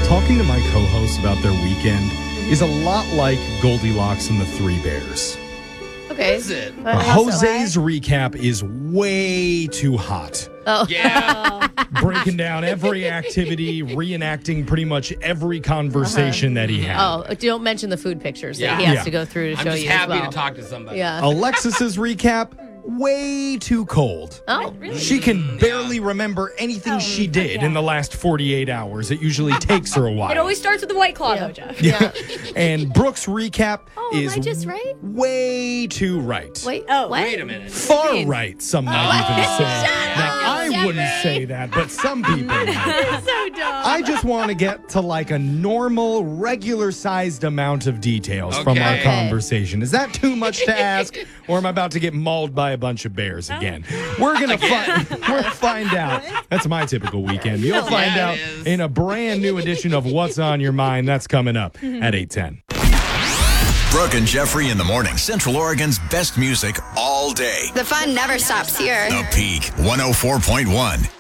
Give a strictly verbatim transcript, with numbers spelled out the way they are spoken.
talking to my co-hosts about their weekend is a lot like Goldilocks and the Three Bears. Okay. Is it? But Uh, how so? Jose's recap is way too hot. Oh. Yeah. Breaking down every activity, reenacting pretty much every conversation that he had. Oh, don't mention the food pictures Yeah. that he has Yeah. to go through to I'm show just you happy as well. to talk to somebody. Yeah. Alexis's recap, way too cold. Oh, She can barely remember anything she did in the last forty-eight hours. It usually takes her a while. It always starts with the White Claw, Yeah. though, Jeff. Yeah. And Brooke's recap Oh, am is I just right? way too right. Wait. Oh, what? Wait a minute. Far right, some might even say. Shut Now, up, I Jeffrey. wouldn't say that, but some people might. so dumb. I just want to get to like a normal, regular-sized amount of details from our Okay. conversation. Is that too much to ask, or am I about to get mauled by a bunch of bears again? We're gonna find. We'll find out. That's my typical weekend. You'll find Yeah, out it is. in a brand new edition of What's on Your Mind. That's coming up at eight ten. Brooke and Jeffrey in the morning. Central Oregon's best music all day. The fun never stops here. The Peak one oh four point one.